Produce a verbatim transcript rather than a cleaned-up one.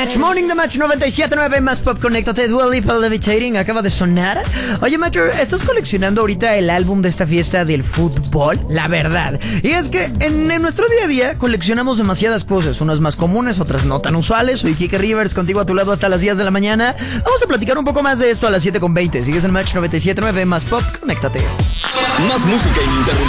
Match, Morning de Match noventa y siete punto nueve más Pop, conéctate, Dua Lipa, Levitating, acaba de sonar. Oye, Macho, ¿estás coleccionando ahorita el álbum de esta fiesta del fútbol? La verdad. Y es que en, en nuestro día a día coleccionamos demasiadas cosas, unas más comunes, otras no tan usuales. Soy Kike Rivers, contigo a tu lado hasta las diez de la mañana. Vamos a platicar un poco más de esto a las siete con veinte. Sigues en Match noventa y siete punto nueve más Pop, conéctate. Más música ininterrumpida.